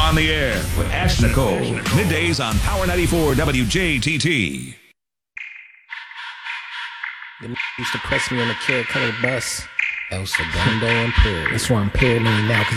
on the air with Ash Nicole. Middays on Power 94 WJTT. They used to press me on the Carrot Color bus. El Segundo Imperial. That's why I'm paranoid now, because